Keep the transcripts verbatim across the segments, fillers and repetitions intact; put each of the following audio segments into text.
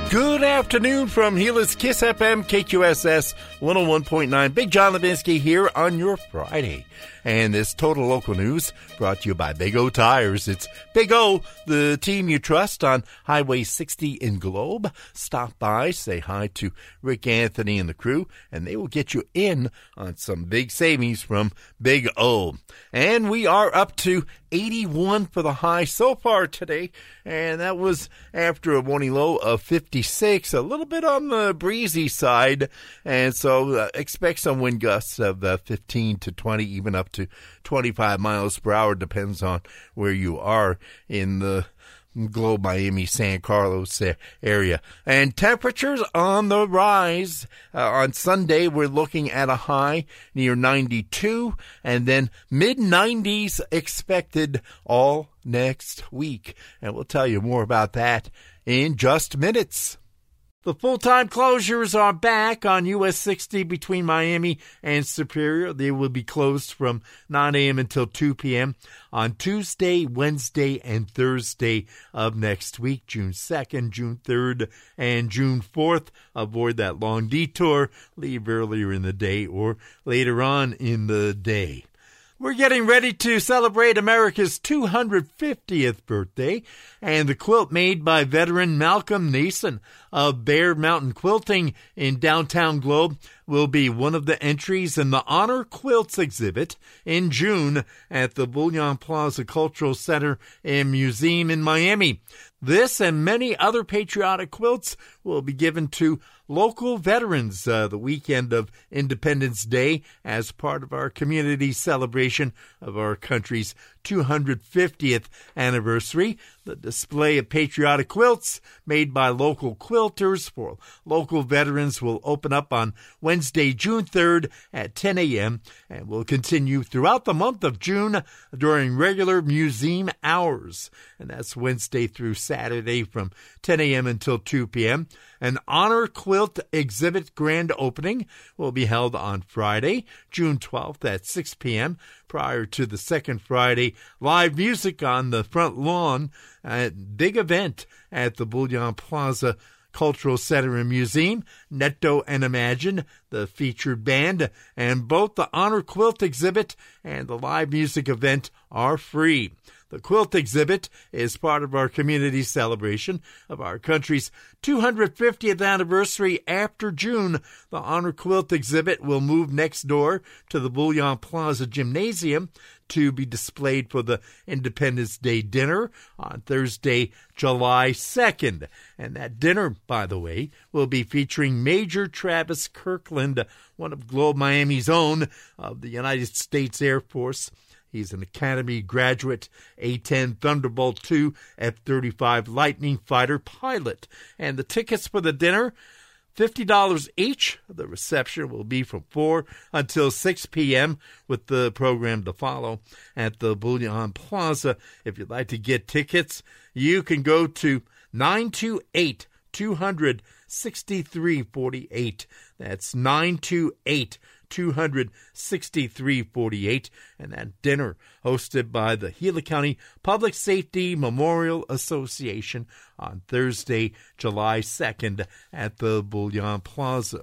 Good afternoon from Gila Kiss F M, K Q S S one oh one point nine. Big John Levinsky here on your Friday. And this Total Local News brought to you by Big O Tires. It's Big O, the team you trust on Highway sixty in Globe. Stop by, say hi to Rick Anthony and the crew, and they will get you in on some big savings from Big O. And we are up to eighty-one for the high so far today, and that was after a morning low of fifty-six, a little bit on the breezy side, and so uh, expect some wind gusts of uh, fifteen to twenty, even up to twenty-five miles per hour, depends on where you are in the Globe, Miami, San Carlos area. And temperatures on the rise. Uh, on Sunday, we're looking at a high near ninety-two, and then mid nineties expected all next week. And we'll tell you more about that in just minutes. The full-time closures are back on U S sixty between Miami and Superior. They will be closed from nine a.m. until two p.m. on Tuesday, Wednesday, and Thursday of next week, June second, June third, and June fourth. Avoid that long detour. Leave earlier in the day or later on in the day. We're getting ready to celebrate America's two hundred fiftieth birthday, and the quilt made by veteran Malcolm Nason of Bear Mountain Quilting in downtown Globe will be one of the entries in the Honor Quilts exhibit in June at the Bullion Plaza Cultural Center and Museum in Miami. This and many other patriotic quilts will be given to local veterans uh, the weekend of Independence Day as part of our community celebration of our country's two hundred fiftieth anniversary. The display of patriotic quilts made by local quilters for local veterans will open up on Wednesday, June third at ten a.m. and will continue throughout the month of June during regular museum hours. And that's Wednesday through Saturday from ten a.m. until two p.m. An Honor Quilt exhibit grand opening will be held on Friday, June twelfth at six p.m. Prior to the second Friday, live music on the front lawn, a big event at the Bullion Plaza Cultural Center and Museum, Netto and Imagine, the featured band, and both the Honor Quilt exhibit and the live music event are free. The quilt exhibit is part of our community celebration of our country's two hundred fiftieth anniversary. After June, the Honor Quilt exhibit will move next door to the Bullion Plaza Gymnasium to be displayed for the Independence Day dinner on Thursday, July second. And that dinner, by the way, will be featuring Major Travis Kirkland, one of Globe Miami's own of the United States Air Force. He's an Academy graduate, A ten Thunderbolt two F thirty-five Lightning fighter pilot. And the tickets for the dinner, fifty dollars each. The reception will be from four until six p.m. with the program to follow at the Bullion Plaza. If you'd like to get tickets, you can go to nine two eight, two hundred, sixty-three forty-eight. That's nine two eight, two hundred, sixty-three forty-eight, and that dinner hosted by the Gila County Public Safety Memorial Association on Thursday, July second at the Bullion Plaza.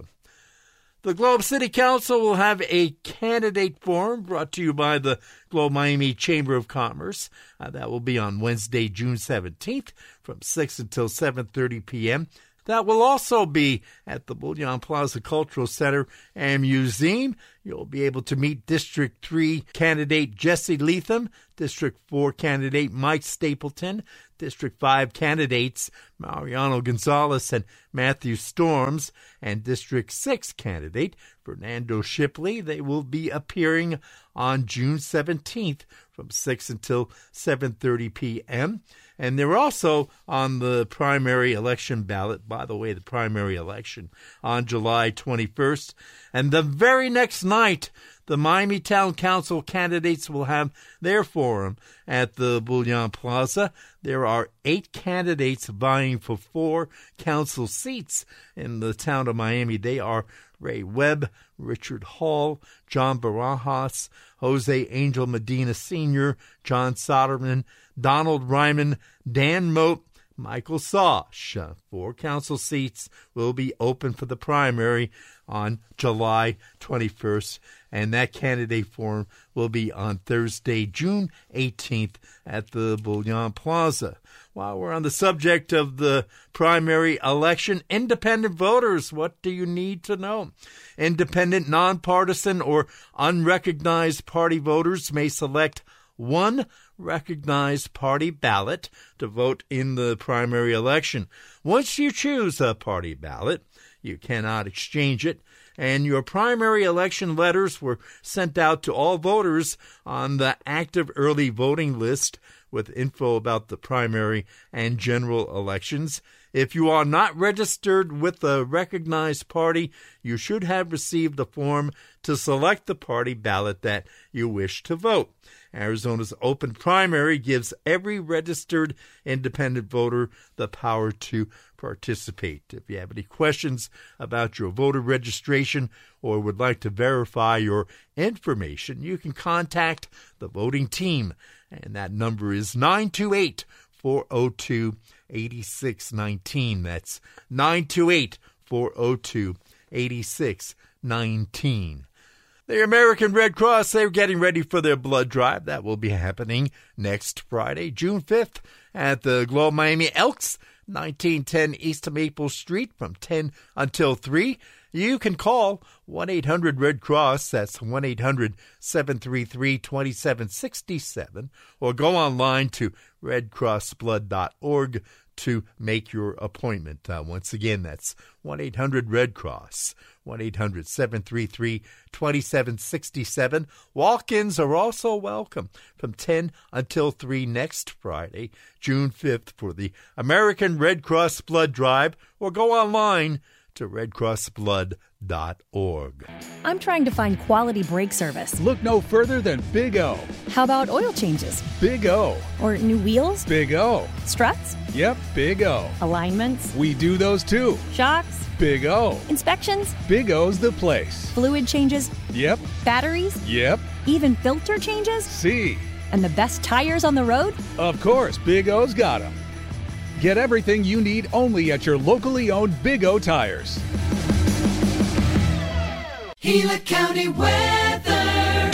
The Globe City Council will have a candidate forum brought to you by the Globe Miami Chamber of Commerce. Uh, that will be on Wednesday, June seventeenth from six until seven thirty p.m. That will also be at the Bullion Plaza Cultural Center and Museum. You'll be able to meet District three candidate Jesse Leatham, District four candidate Mike Stapleton, District five candidates Mariano Gonzalez and Matthew Storms, and District six candidate Fernando Shipley. They will be appearing on June seventeenth from six until seven thirty p.m. And they're also on the primary election ballot, by the way, the primary election on July twenty-first. And the very next night, the Miami Town Council candidates will have their forum at the Bullion Plaza. There are eight candidates vying for four council seats in the town of Miami. They are Ray Webb, Richard Hall, John Barajas, Jose Angel Medina Senior, John Soderman, Donald Ryman, Dan Moat, Michael Sosh. Uh, four council seats will be open for the primary on July twenty-first, and that candidate forum will be on Thursday, June eighteenth at the Bouillon Plaza. While we're on the subject of the primary election, independent voters, what do you need to know? Independent, nonpartisan, or unrecognized party voters may select one recognized party ballot to vote in the primary election. Once you choose a party ballot, you cannot exchange it, and your primary election letters were sent out to all voters on the active early voting list with info about the primary and general elections. If you are not registered with a recognized party, you should have received a form to select the party ballot that you wish to vote. Arizona's open primary gives every registered independent voter the power to participate. If you have any questions about your voter registration or would like to verify your information, you can contact the voting team, and that number is nine two eight, four oh two, eight six one nine. That's nine two eight, four oh two, eight six one nine. The American Red Cross, they're getting ready for their blood drive. That will be happening next Friday, June fifth, at the Globe Miami Elks, nineteen ten East Maple Street from ten until three. You can call one eight hundred red cross, that's one eight hundred, seven three three, two seven six seven, or go online to red cross blood dot org to make your appointment. Uh, once again, that's one eight hundred red cross, one eight hundred, seven three three, two seven six seven. Walk-ins are also welcome from ten until three next Friday, June fifth, for the American Red Cross Blood Drive, or go online to red cross blood dot org. I'm trying to find quality brake service. Look no further than Big O. How about oil changes? Big O. Or new wheels? Big O. Struts? Yep, Big O. Alignments? We do those too. Shocks? Big O. Inspections? Big O's the place. Fluid changes? Yep. Batteries? Yep. Even filter changes? See. And the best tires on the road? Of course, Big O's got them. Get everything you need only at your locally owned Big O Tires. Gila County weather.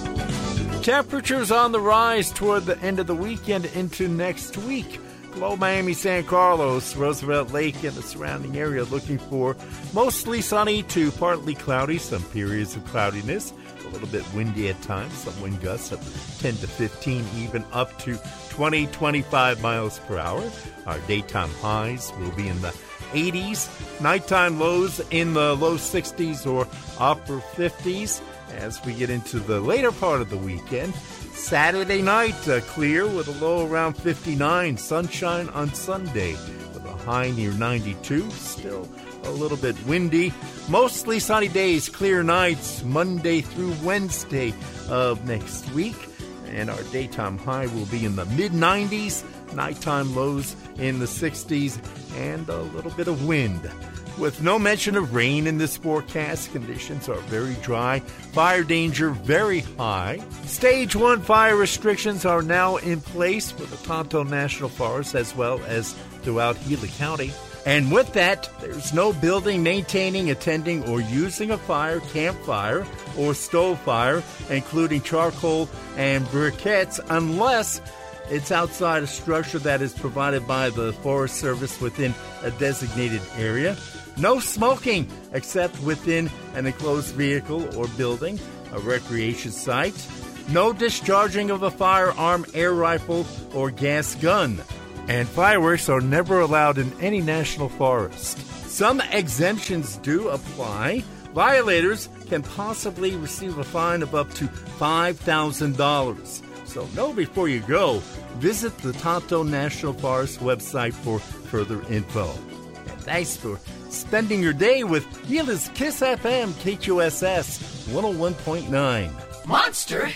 Temperatures on the rise toward the end of the weekend into next week. Globe Miami, San Carlos, Roosevelt Lake, and the surrounding area looking for mostly sunny to partly cloudy, some periods of cloudiness, a little bit windy at times, some wind gusts of ten to fifteen, even up to twenty, twenty-five miles per hour. Our daytime highs will be in the eighties, nighttime lows in the low sixties or upper fifties. As we get into the later part of the weekend, Saturday night, uh, clear with a low around fifty-nine. Sunshine on Sunday with a high near ninety-two. Still a little bit windy. Mostly sunny days, clear nights, Monday through Wednesday of next week. And our daytime high will be in the mid nineties. Nighttime lows in the sixties and a little bit of wind. With no mention of rain in this forecast, conditions are very dry. Fire danger very high. Stage one fire restrictions are now in place for the Tonto National Forest as well as throughout Gila County. And with that, there's no building, maintaining, attending, or using a fire, campfire, or stove fire, including charcoal and briquettes, unless it's outside a structure that is provided by the Forest Service within a designated area. No smoking except within an enclosed vehicle or building, a recreation site. No discharging of a firearm, air rifle, or gas gun. And fireworks are never allowed in any national forest. Some exemptions do apply. Violators can possibly receive a fine of up to five thousand dollars. So know before you go. Visit the Tonto National Forest website for further info. And thanks for spending your day with Gila's Kiss F M K Q S S one oh one point nine. Monster